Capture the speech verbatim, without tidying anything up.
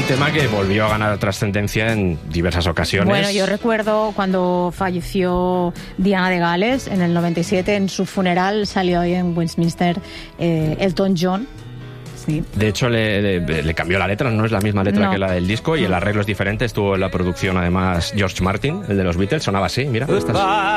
tema que volvió a ganar trascendencia en diversas ocasiones. Bueno, yo recuerdo cuando falleció Diana de Gales en el noventa y siete, en su funeral salió ahí en Westminster eh, Elton John. Sí. De hecho, le, le, le cambió la letra, no es la misma letra no. que la del disco, y el arreglo es diferente. Estuvo en la producción, además, George Martin, el de los Beatles, sonaba así, mira. Estas...